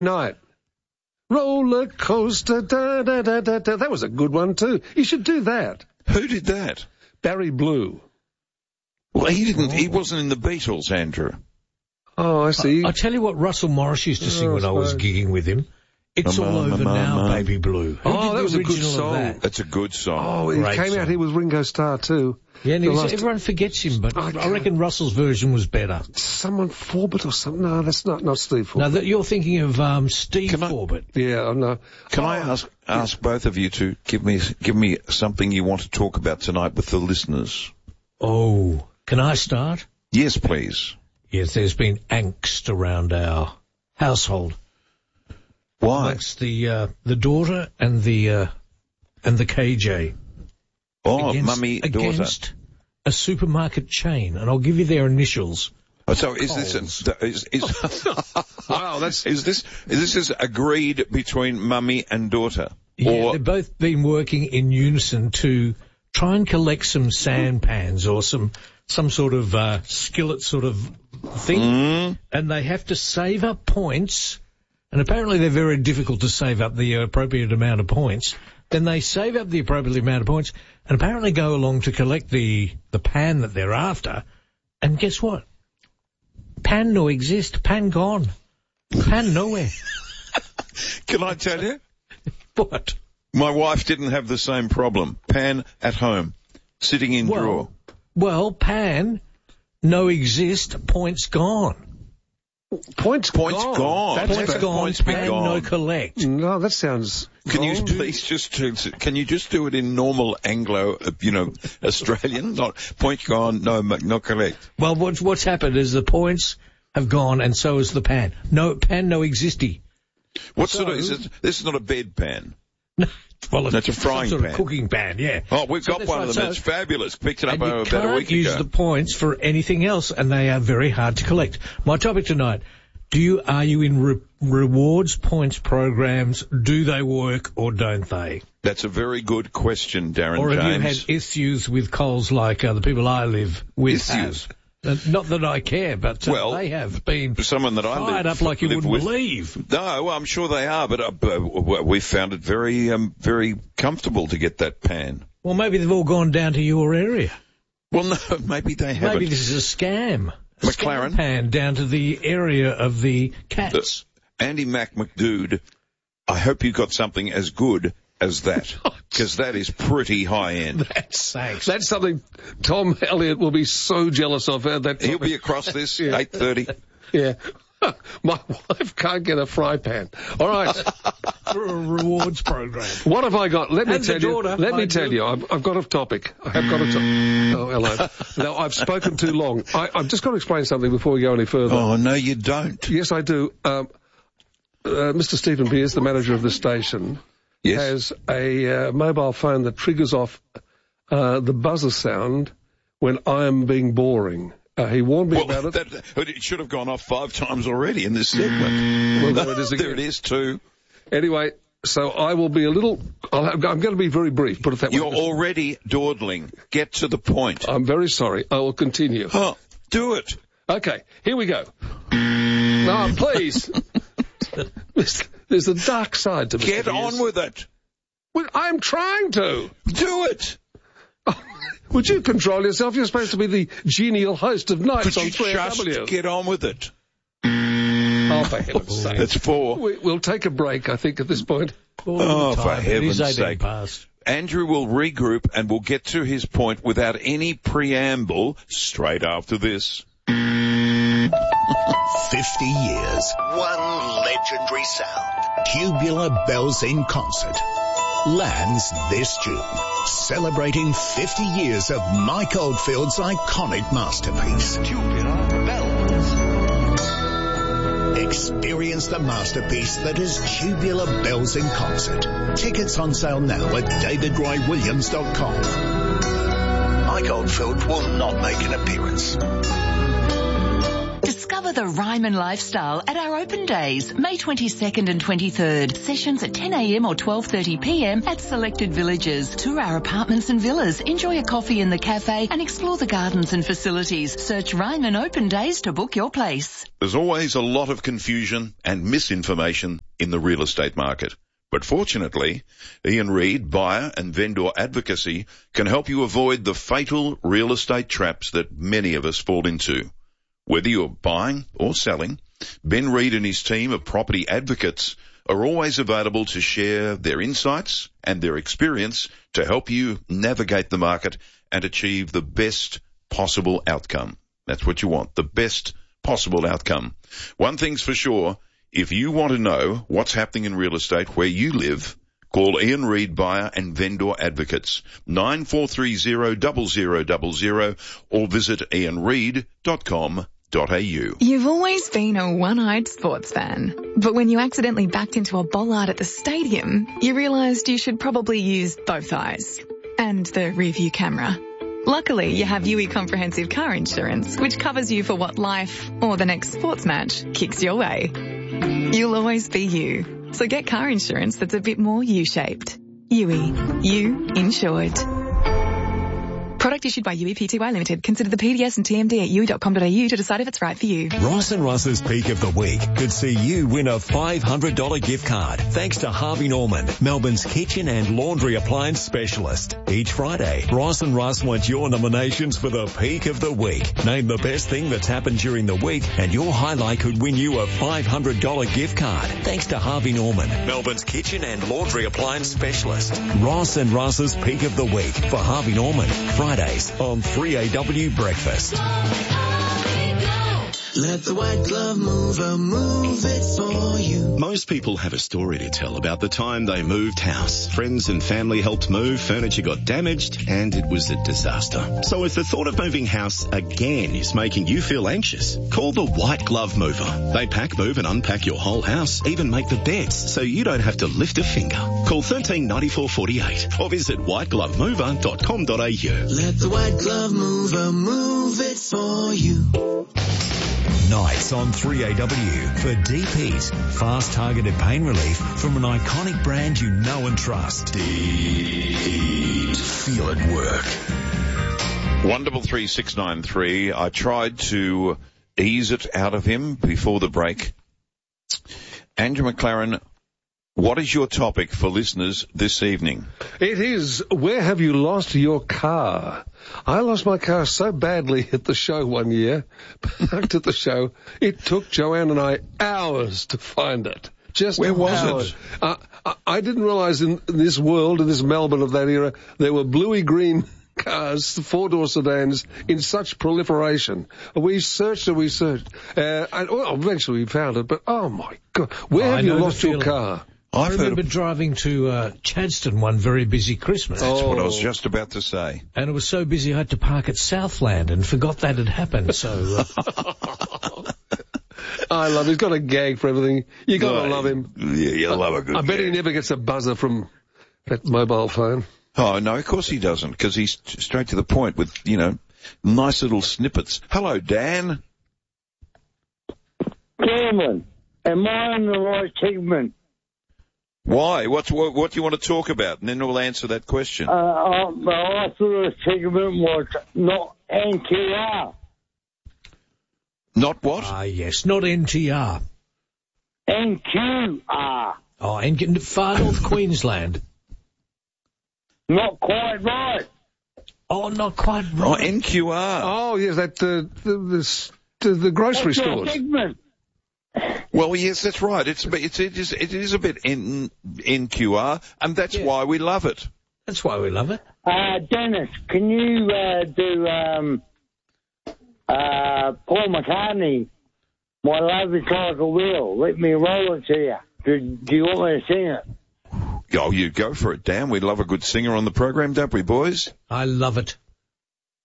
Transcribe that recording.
night. Roller coaster, da da da da da. That was a good one too. You should do that. Who did that? Barry Blue. Well, he didn't. He wasn't in the Beatles, Andrew. Oh, I see. I'll tell you what Russell Morris used to sing when I was gigging with him. It's all over now, Baby Blue. Who did that was a good original of song. that? That's a good song. Oh, he Great came out song. here with Ringo Starr too. Yeah, and everyone forgets him, but I reckon Russell's version was better. Someone Forbett or something. No, that's not Steve Forbett. No, you're thinking of Steve Forbett. Yeah, no. Can I ask both of you to give me something you want to talk about tonight with the listeners? Oh, can I start? Yes, please. Yes, there's been angst around our household. Why? Amongst the daughter and the KJ. Oh, mummy, daughter. Against a supermarket chain, and I'll give you their initials. Oh, so is this Wow, that's is this agreed between mummy and daughter? Yeah, Or they've both been working in unison to try and collect some sandpans or some sort of skillet sort of thing, and they have to save up points, and apparently they're very difficult to save up the appropriate amount of points. Then they save up the appropriate amount of points and apparently go along to collect the pan that they're after, and guess what? Pan no exist, pan gone, pan nowhere. can I tell you? What? My wife didn't have the same problem. Pan at home, sitting in drawer. Well, pan no exist, points gone. Points gone. That's points gone. Points pan gone. no collect. No, that sounds. Can you please can you just do it in normal Anglo, Australian? Not point gone, no collect. Well, what's happened is the points have gone, and so is the pan. No pan, no existy. What sort of is it? This is not a bed pan. Well, that's a frying sort pan. Of cooking pan, yeah. Oh, we've got one of them. It's fabulous. Picked it up about a week ago. You can't use the points for anything else, and they are very hard to collect. My topic tonight: are you in rewards points programs? Do they work or don't they? That's a very good question, Darren Or have James. you had issues with Coles like the people I live with Issues? have? Not that I care, but they have been someone that I fired up like you wouldn't believe. No, I'm sure they are, but we found it very, very comfortable to get that pan. Well, maybe they've all gone down to your area. Well, no, maybe they haven't. Maybe this is a scam. McLaren Scam pan down to the area of the cats. Andy McDude, I hope you got something as good as that, because that is pretty high end. That's something Tom Elliott will be so jealous of. He'll be across this 8:30. Yeah. My wife can't get a fry pan. All right. For a rewards program. What have I got? Let me And tell the you. daughter, Let me tell you. I've got a topic. I have got a topic. Oh, hello. Now, I've spoken too long. I've just got to explain something before we go any further. Oh, no, you don't. Yes, I do. Mr. Stephen Beers, the manager of the station, has a mobile phone that triggers off the buzzer sound when I am being boring. He warned me about it. It should have gone off 5 times already in this segment. Well, there it is again. There it is too. Anyway, so I will be a little... I'm going to be very brief, put it that way. You're already dawdling. Get to the point. I'm very sorry. I will continue. Oh, do it. Okay, here we go. No, please. There's a dark side to Mr. Get Beers. on with it. Well, I'm trying to. Do it. Would you control yourself? You're supposed to be the genial host of Nights on Could you 3AW. just get on with it? Oh, for heaven's sake. That's 4. We'll take a break, I think, at this point. Oh, for heaven's sake. Past. Andrew will regroup and will get to his point without any preamble straight after this. 50 years. One legendary sound. Tubular Bells in Concert lands this June, celebrating 50 years of Mike Oldfield's iconic masterpiece. Tubular Bells. Experience the masterpiece that is Tubular Bells in Concert. Tickets on sale now at davidroywilliams.com. Mike Oldfield will not make an appearance. Discover Discover the Ryman lifestyle at our open days, May 22nd and 23rd. Sessions at 10 a.m. or 12:30 p.m. at selected villages. Tour our apartments and villas, enjoy a coffee in the cafe and explore the gardens and facilities. Search Ryman Open Days to book your place. There's always a lot of confusion and misinformation in the real estate market. But fortunately, Ian Reid, buyer and vendor advocacy, can help you avoid the fatal real estate traps that many of us fall into. Whether you're buying or selling, Ben Reid and his team of property advocates are always available to share their insights and their experience to help you navigate the market and achieve the best possible outcome. That's what you want, the best possible outcome. One thing's for sure, if you want to know what's happening in real estate where you live, call Ian Reid Buyer and Vendor Advocates, 9430 or visit ianreid.com.au. You've always been a one-eyed sports fan, but when you accidentally backed into a bollard at the stadium, you realised you should probably use both eyes and the rear-view camera. Luckily, you have UE Comprehensive Car Insurance, which covers you for what life or the next sports match kicks your way. You'll always be you. So get car insurance that's a bit more U-shaped. UE. You insured. Product issued by UE Pty Limited. Consider the PDS and TMD at UE.com.au to decide if it's right for you. Ross and Russ's Peak of the Week could see you win a $500 gift card thanks to Harvey Norman, Melbourne's kitchen and laundry appliance specialist. Each Friday, Ross and Russ want your nominations for the Peak of the Week. Name the best thing that's happened during the week and your highlight could win you a $500 gift card thanks to Harvey Norman, Melbourne's kitchen and laundry appliance specialist. Ross and Russ's Peak of the Week for Harvey Norman. Fridays on 3AW Breakfast. Let the white glove mover move it for you. Most people have a story to tell about the time they moved house. Friends and family helped move, furniture got damaged, and it was a disaster. So if the thought of moving house again is making you feel anxious, call the White Glove Mover. They pack, move and unpack your whole house, even make the beds, so you don't have to lift a finger. Call 139448 or visit whiteglovemover.com.au. Let the white glove mover move it for you. Nights on 3AW for Deep Heat. Fast targeted pain relief from an iconic brand you know and trust. Deep Heat. Feel it work. 133 I tried to ease it out of him before the break. Andrew McLaren, what is your topic for listeners this evening? It is, where have you lost your car? I lost my car so badly at the show one year, parked at the show, it took Joanne and I hours to find it. Just where was hours. it? I didn't realise in this world, in this Melbourne of that era, there were bluey-green cars, four-door sedans, in such proliferation. We searched and we searched. Eventually we found it, but oh my God, where have you lost your car? I remember driving to Chadstone one very busy Christmas. That's what I was just about to say. And it was so busy I had to park at Southland and forgot that had happened. So I love him. He's got a gag for everything. You got to love him. Yeah, you love a good I bet gag. he never gets a buzzer from that mobile phone. Oh, no, of course he doesn't, because he's straight to the point with, nice little snippets. Hello, Dan. Cameron, am I on the right segment? Why? What do you want to talk about? And then we'll answer that question. I thought the segment was not NTR. Not what? Yes, not NTR. NQR. Oh, Far North Queensland. Not quite right. Oh, not quite right. Oh, NQR. Oh, yes, that the grocery stores. Segment. Well, yes, that's right. It is a bit NQR, and that's why we love it. That's why we love it. Dennis, can you do Paul McCartney? My love is like a wheel. Let me roll it to you. Do you want me to sing it? Oh, you go for it, Dan. We love a good singer on the program, don't we, boys? I love it.